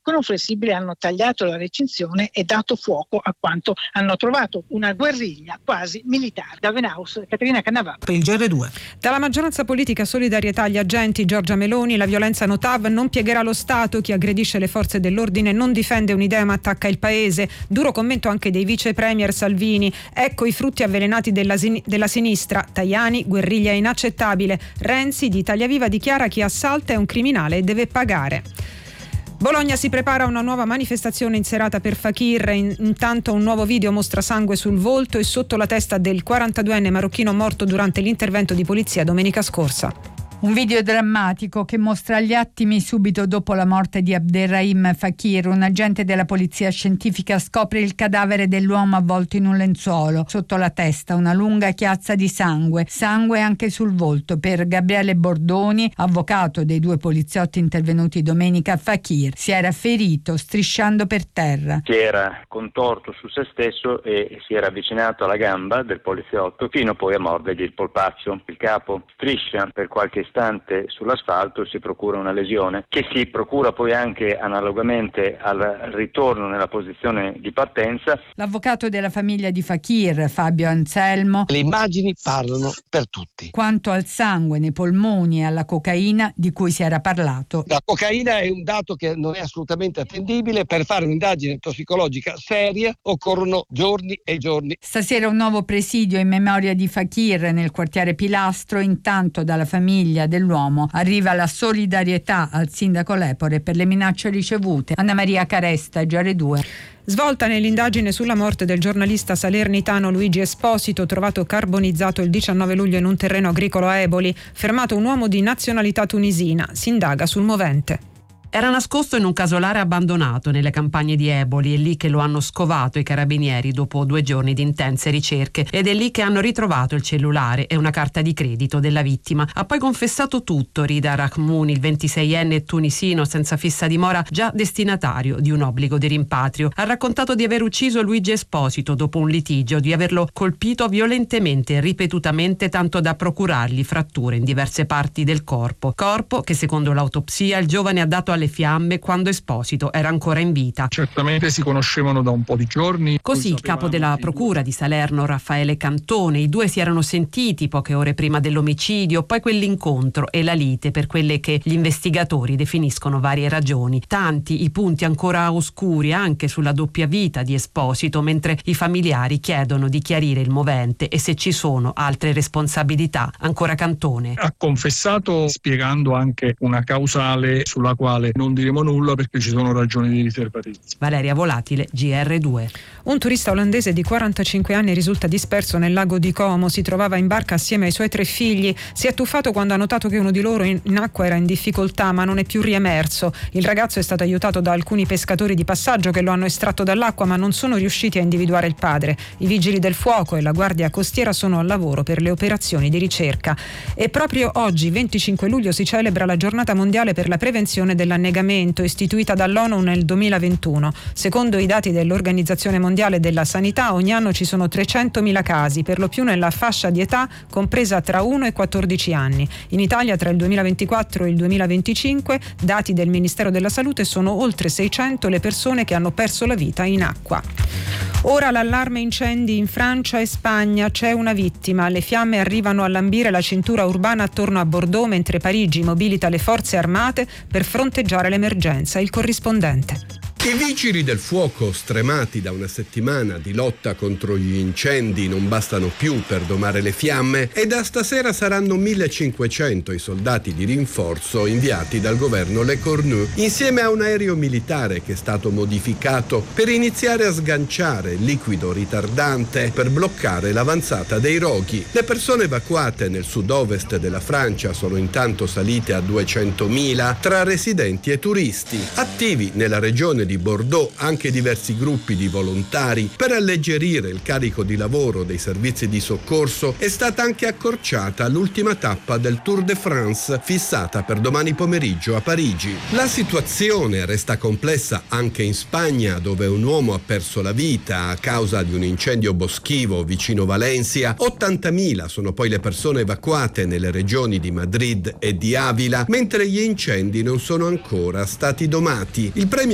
con un flessibile hanno tagliato la recinzione e dato fuoco a quanto hanno trovato, una guerriglia quasi militare. Da Venaus, Caterina Cannavà per il GR2. Dalla maggioranza politica solidarietà agli agenti, Giorgia Meloni: la violenza no TAV non piegherà lo Stato, chi aggredisce le forze dell'ordine non difende un'idea ma attacca il paese. Duro commento anche dei vice premier Salvini: ecco i frutti avvelenati della sinistra, Tajani, guerriglia inaccettabile, Renzi di Italia Viva dichiara chi assalta è un criminale e deve pagare. Bologna si prepara a una nuova manifestazione in serata per Fakir. Intanto un nuovo video mostra sangue sul volto e sotto la testa del 42enne marocchino morto durante l'intervento di polizia domenica scorsa. Un video drammatico che mostra gli attimi subito dopo la morte di Abderrahim Fakir. Un agente della polizia scientifica scopre il cadavere dell'uomo avvolto in un lenzuolo. Sotto la testa una lunga chiazza di sangue anche sul volto. Per Gabriele Bordoni, avvocato dei due poliziotti intervenuti domenica, Fakir si era ferito strisciando per terra. Si era contorto su se stesso e si era avvicinato alla gamba del poliziotto fino poi a mordergli il polpaccio. Il capo striscia per qualche istante sull'asfalto e si procura una lesione che si procura poi anche analogamente al ritorno nella posizione di partenza. L'avvocato della famiglia di Fakir, Fabio Anselmo: le immagini parlano per tutti. Quanto al sangue nei polmoni e alla cocaina di cui si era parlato. La cocaina è un dato che non è assolutamente attendibile. Per fare un'indagine tossicologica seria occorrono giorni e giorni. Stasera un nuovo presidio in memoria di Fakir nel quartiere Pilastro. Intanto dalla famiglia dell'uomo arriva la solidarietà al sindaco Lepore per le minacce ricevute. Anna Maria Caresta, GR2. Svolta nell'indagine sulla morte del giornalista salernitano Luigi Esposito, trovato carbonizzato il 19 luglio in un terreno agricolo a Eboli. Fermato un uomo di nazionalità tunisina, si indaga sul movente. Era nascosto in un casolare abbandonato nelle campagne di Eboli, è lì che lo hanno scovato i carabinieri dopo 2 giorni di intense ricerche ed è lì che hanno ritrovato il cellulare e una carta di credito della vittima. Ha poi confessato tutto Rida Rahmouni, il 26enne tunisino senza fissa dimora, già destinatario di un obbligo di rimpatrio. Ha raccontato di aver ucciso Luigi Esposito dopo un litigio, di averlo colpito violentemente e ripetutamente tanto da procurargli fratture in diverse parti del corpo che secondo l'autopsia il giovane ha dato alle fiamme quando Esposito era ancora in vita. Certamente si conoscevano da un po' di giorni. Così il capo della procura di Salerno, Raffaele Cantone: i due si erano sentiti poche ore prima dell'omicidio, poi quell'incontro e la lite per quelle che gli investigatori definiscono varie ragioni. Tanti i punti ancora oscuri anche sulla doppia vita di Esposito, mentre i familiari chiedono di chiarire il movente e se ci sono altre responsabilità. Ancora Cantone: ha confessato spiegando anche una causale sulla quale non diremo nulla perché ci sono ragioni di riservatezza. Valeria Volatile, GR2. Un turista olandese di 45 anni risulta disperso nel lago di Como. Si trovava in barca assieme ai suoi 3 figli. Si è tuffato quando ha notato che uno di loro in acqua era in difficoltà, ma non è più riemerso. Il ragazzo è stato aiutato da alcuni pescatori di passaggio che lo hanno estratto dall'acqua, ma non sono riusciti a individuare il padre. I vigili del fuoco e la guardia costiera sono al lavoro per le operazioni di ricerca. E proprio oggi, 25 luglio, si celebra la giornata mondiale per la prevenzione dell'annegamento, istituita dall'ONU nel 2021. Secondo i dati dell'Organizzazione Mondiale della Sanità, ogni anno ci sono 300.000 casi, per lo più nella fascia di età compresa tra 1 e 14 anni. In Italia tra il 2024 e il 2025, dati del Ministero della Salute, sono oltre 600 le persone che hanno perso la vita in acqua. Ora l'allarme incendi in Francia e Spagna, c'è una vittima. Le fiamme arrivano a lambire la cintura urbana attorno a Bordeaux, mentre Parigi mobilita le forze armate per fronteggiare l'emergenza. Il corrispondente. I vigili del fuoco, stremati da una settimana di lotta contro gli incendi, non bastano più per domare le fiamme e da stasera saranno 1500 i soldati di rinforzo inviati dal governo Le Cornu insieme a un aereo militare che è stato modificato per iniziare a sganciare liquido ritardante per bloccare l'avanzata dei roghi. Le persone evacuate nel sud-ovest della Francia sono intanto salite a 200.000 tra residenti e turisti. Attivi nella regione di Bordeaux anche diversi gruppi di volontari. Per alleggerire il carico di lavoro dei servizi di soccorso è stata anche accorciata l'ultima tappa del Tour de France fissata per domani pomeriggio a Parigi. La situazione resta complessa anche in Spagna, dove un uomo ha perso la vita a causa di un incendio boschivo vicino Valencia. 80.000 sono poi le persone evacuate nelle regioni di Madrid e di Avila, mentre gli incendi non sono ancora stati domati. Il premier